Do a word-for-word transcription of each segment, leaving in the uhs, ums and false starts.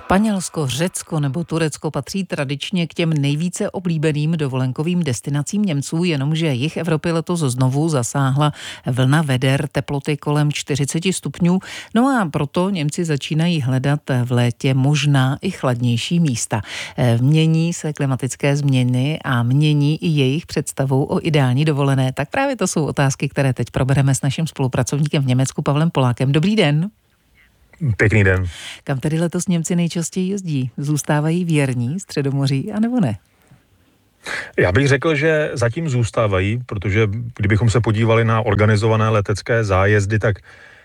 Španělsko, Řecko nebo Turecko patří tradičně k těm nejvíce oblíbeným dovolenkovým destinacím Němců, jenomže jih Evropy letos znovu zasáhla vlna veder, teploty kolem čtyřicet stupňů. No a proto Němci začínají hledat v létě možná i chladnější místa. Mění se klimatické změny a mění i jejich představu o ideální dovolené. Tak právě to jsou otázky, které teď probereme s naším spolupracovníkem v Německu Pavlem Polákem. Dobrý den. Pěkný den. Kam tedy letos Němci nejčastěji jezdí? Zůstávají věrní Středomoří, anebo ne? Já bych řekl, že zatím zůstávají, protože kdybychom se podívali na organizované letecké zájezdy, tak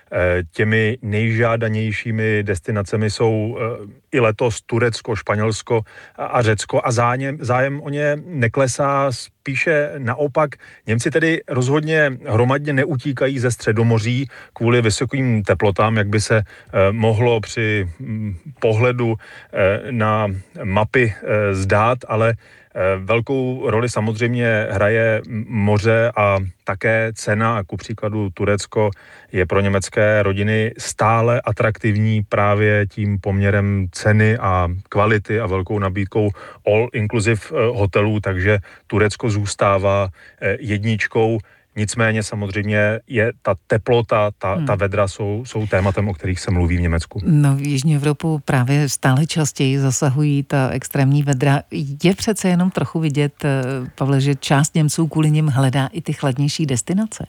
těmi nejžádanějšími destinacemi jsou i letos Turecko, Španělsko a Řecko a zájem, zájem o ně neklesá, spíše naopak. Němci tedy rozhodně hromadně neutíkají ze Středomoří kvůli vysokým teplotám, jak by se mohlo při pohledu na mapy zdát, ale velkou roli samozřejmě hraje moře a také cena. Ku příkladu Turecko je pro německé rodiny stále atraktivní právě tím poměrem ceny a kvality a velkou nabídkou all inclusive hotelů, takže Turecko zůstává jedničkou. Nicméně samozřejmě je ta teplota, ta, hmm. ta vedra jsou, jsou tématem, o kterých se mluví v Německu. No v Jižní Evropu právě stále častěji zasahují ta extrémní vedra. Je přece jenom trochu vidět, Pavle, že část Němců kvůli nim hledá i ty chladnější destinace?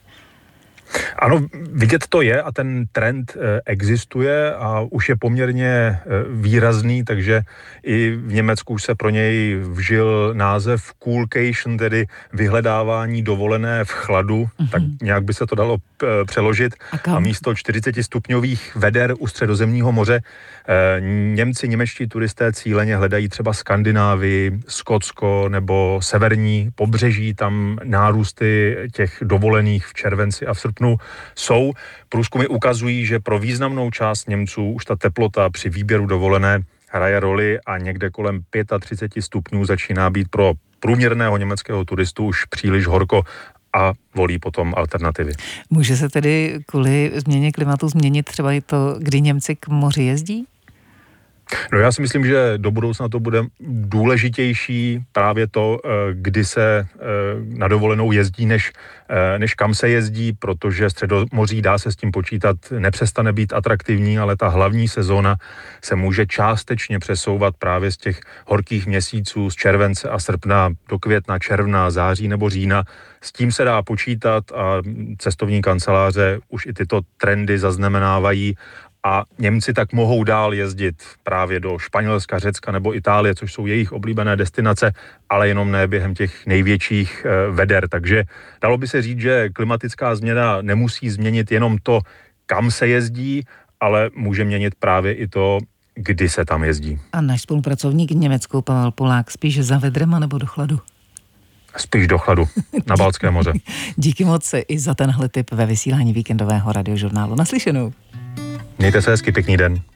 Ano, vidět to je a ten trend existuje a už je poměrně výrazný, takže i v Německu už se pro něj vžil název coolcation, tedy vyhledávání dovolené v chladu, mm-hmm. tak nějak by se to dalo přeložit. A, a místo čtyřicet stupňových veder u Středozemního moře Němci, němečtí turisté cíleně hledají třeba Skandinávii, Skotsko nebo severní pobřeží, tam nárůsty těch dovolených v červenci a v srpnu jsou. Průzkumy ukazují, že pro významnou část Němců už ta teplota při výběru dovolené hraje roli a někde kolem třicet pět stupňů začíná být pro průměrného německého turistu už příliš horko a volí potom alternativy. Může se tedy kvůli změně klimatu změnit třeba i to, kdy Němci k moři jezdí? No já si myslím, že do budoucna to bude důležitější právě to, kdy se na dovolenou jezdí, než, než kam se jezdí, protože Středomoří, dá se s tím počítat, nepřestane být atraktivní, ale ta hlavní sezóna se může částečně přesouvat právě z těch horkých měsíců z července a srpna do května, června, září nebo října. S tím se dá počítat a cestovní kanceláře už i tyto trendy zaznamenávají. A Němci tak mohou dál jezdit právě do Španělska, Řecka nebo Itálie, což jsou jejich oblíbené destinace, ale jenom ne během těch největších veder. Takže dalo by se říct, že klimatická změna nemusí změnit jenom to, kam se jezdí, ale může měnit právě i to, kdy se tam jezdí. A náš spolupracovník v Německu, Pavel Polák, spíš za vedrem nebo do chladu? Spíš do chladu, na Baltské moře. Díky moc i za tenhle tip ve vysílání víkendového radiožurnálu. Naslyšenou. Mějte se hezky, pěkný den.